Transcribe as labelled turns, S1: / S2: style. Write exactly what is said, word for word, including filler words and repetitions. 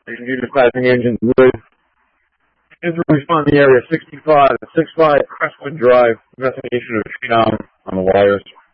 S1: Unit passing engines wood. Incident response in the area sixty-five, six five Crestwood Drive. Investigation of a tree down on the wires.